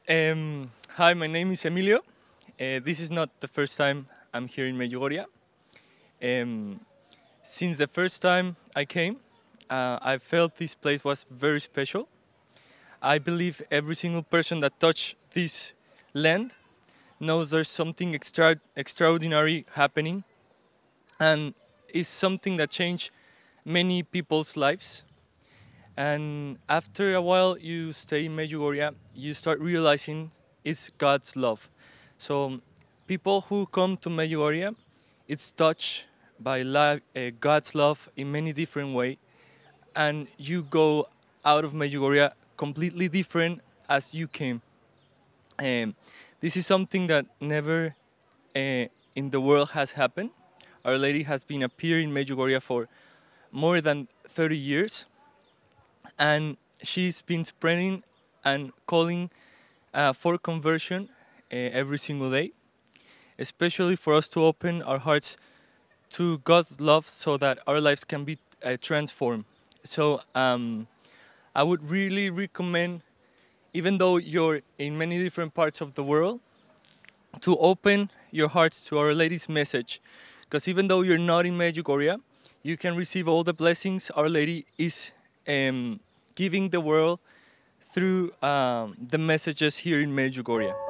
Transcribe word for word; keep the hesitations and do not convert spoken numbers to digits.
Um, hi, my name is Emilio. Uh, this is not the first time I'm here in Medjugorje. Um, since the first time I came, uh, I felt this place was very special. I believe every single person that touched this land knows there's something extra- extraordinary happening, and it's something that changed many people's lives. And after a while you stay in Medjugorje, you start realizing it's God's love. So people who come to Medjugorje, it's touched by li- uh, God's love in many different ways, and you go out of Medjugorje completely different as you came. Um, this is something that never uh, in the world has happened. Our Lady has been appearing in Medjugorje for more than thirty years, and she's been spreading and calling uh, for conversion uh, every single day, especially for us to open our hearts to God's love so that our lives can be uh, transformed. So um, I would really recommend, even though you're in many different parts of the world, to open your hearts to Our Lady's message. Because even though you're not in Medjugorje, you can receive all the blessings Our Lady is um, giving the world through um, the messages here in Medjugorje.